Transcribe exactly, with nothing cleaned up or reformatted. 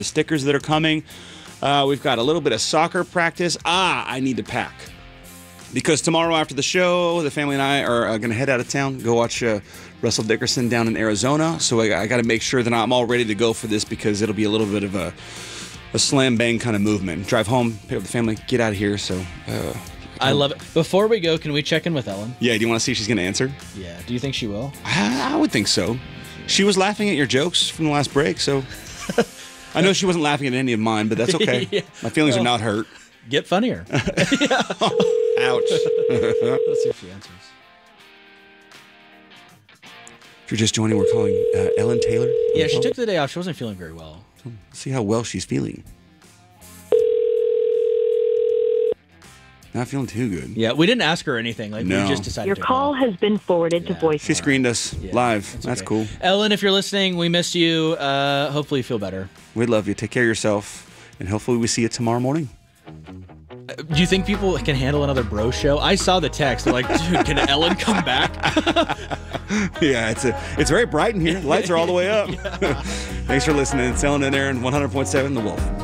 the stickers that are coming. Uh, we've got a little bit of soccer practice. Ah, I need to pack. Because tomorrow after the show, the family and I are uh, going to head out of town, go watch uh, Russell Dickerson down in Arizona. So I, I got to make sure that I'm all ready to go for this because it'll be a little bit of a, a slam bang kind of movement. Drive home, pick up the family, get out of here. So uh, I love it. Before we go, can we check in with Ellen? Yeah, do you want to see if she's going to answer? Yeah. Do you think she will? I, I would think so. She was laughing at your jokes from the last break, so I know she wasn't laughing at any of mine, but that's okay. Yeah. My feelings well, are not hurt. Get funnier. Ouch. Let's see if she answers. If you're just joining, we're calling uh, Ellen Taylor. Yeah, she took the day off. She wasn't feeling very well. Let's see how well she's feeling. Not feeling too good. Yeah, we didn't ask her anything. Like no. we just decided Your to call call. has been forwarded yeah. to voice. She screened us yeah, live. That's, that's okay. Cool. Ellen, if you're listening, we miss you. Uh, hopefully you feel better. We love you. Take care of yourself. And hopefully we see you tomorrow morning. Do you think people can handle another bro show? I saw the text. They're like, dude, can Ellen come back? Yeah, it's a, it's very bright in here. The lights are all the way up. Yeah. Thanks for listening. It's Ellen and Aaron, one hundred point seven The Wolf.